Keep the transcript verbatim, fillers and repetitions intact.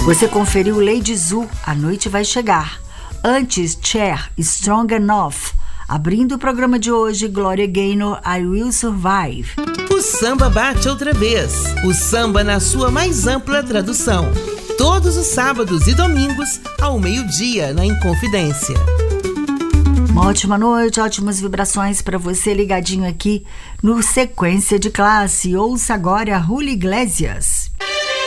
Você conferiu Lady Zu, A Noite Vai Chegar. Antes, Cher, Strong Enough. Abrindo o programa de hoje, Gloria Gaynor, I Will Survive. O samba bate outra vez. O samba na sua mais ampla tradução. Todos os sábados e domingos, ao meio-dia, na Inconfidência. Uma ótima noite, ótimas vibrações para você ligadinho aqui no Sequência de Classe. Ouça agora Julio Iglesias.